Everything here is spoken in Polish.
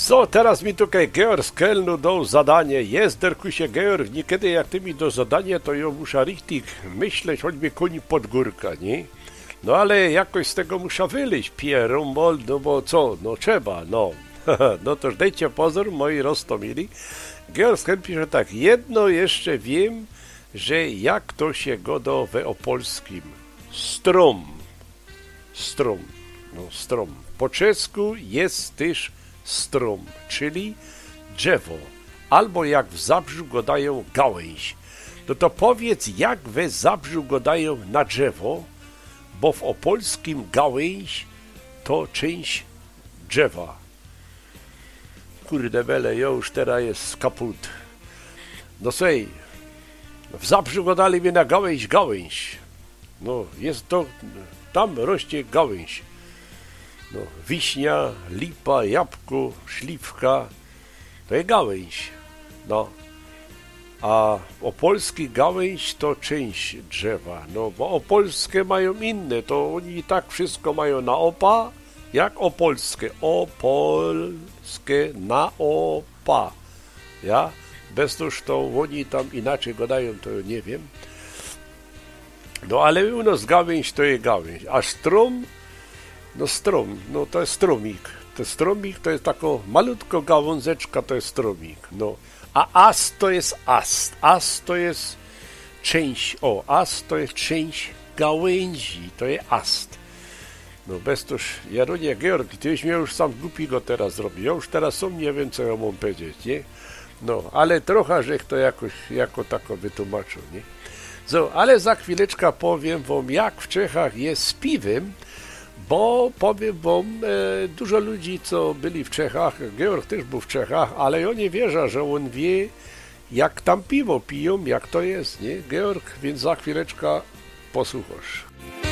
Co, teraz mi tutaj Georg z Kelnu dał zadanie. Jest, Derkusie, Georg, niekiedy jak ty mi do zadanie, to ja muszę richtig myśleć, choćby koń pod górka, nie? No ale jakoś z tego muszę wyleźć, pierumbol, no bo co, no trzeba, no. No toż dajcie pozór, moi roztomili. Georg z Kelnu pisze tak, jedno jeszcze wiem, że jak to się godo we opolskim. Strom. Strom. No, strom. Po czesku jest też strom, czyli drzewo. Albo jak w Zabrzu go dają gałęź. No to powiedz, jak we Zabrzu go dają na drzewo, bo w opolskim gałęź to część drzewa. Kurde bele, ja już teraz jest kaput. No słuchaj, w Zabrzu go dali mi na gałęź. No, jest to, tam rośnie gałęź. No, wiśnia, lipa, jabłko, śliwka, to jest gałęź. No, a opolski gałęź to część drzewa. No, bo opolskie mają inne, to oni i tak wszystko mają na opa, jak opolskie. Opolskie na opa. Ja? Bez toż to oni tam inaczej go dają, to nie wiem. No, ale u nas gałęź to jest gałęź, a strom, no to jest stromik. To stromik to jest taka malutko gałązeczka, to jest stromik. No, a ast to jest ast. Ast to jest część, ast to jest część gałęzi, to jest ast. No bez toż, Jaronie, Georg, ty już mnie już sam głupi go teraz zrobił. Ja już teraz sam nie wiem, co ja mam powiedzieć, nie? No, ale trochę, żech to jakoś, jako tako wytłumaczył, nie? So, ale za chwileczkę powiem wam, jak w Czechach jest z piwem, bo powiem wam, dużo ludzi, co byli w Czechach, Georg też był w Czechach, ale on nie wierzy, że on wie, jak tam piwo piją, jak to jest, nie? Georg, więc za chwileczkę posłuchasz.